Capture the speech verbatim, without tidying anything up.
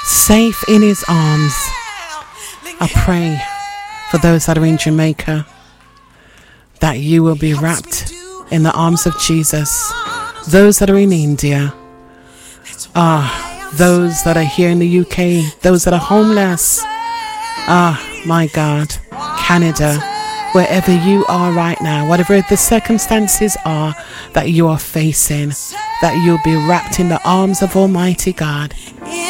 safe in his arms. I pray for those that are in Jamaica, that you will be wrapped in the arms of Jesus. Those that are in India, ah, those that are here in the U K, those that are homeless, ah, my God, Canada, wherever you are right now, whatever the circumstances are that you are facing, that you'll be wrapped in the arms of Almighty God.